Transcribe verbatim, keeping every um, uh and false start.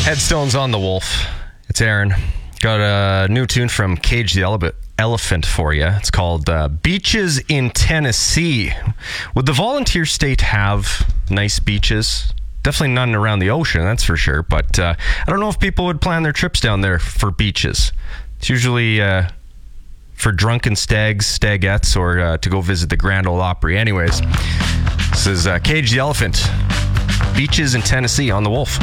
Headstones on the Wolf. It's Aaron. Got a new tune from Cage the Ele- Elephant for you. It's called uh, Beaches in Tennessee. Would the volunteer state have nice beaches? Definitely none around the ocean, that's for sure. But uh, I don't know if people would plan their trips down there for beaches. It's usually uh, for drunken stags, stagettes, or uh, to go visit the Grand Ole Opry. Anyways, this is uh, Cage the Elephant. Beaches in Tennessee on the Wolf.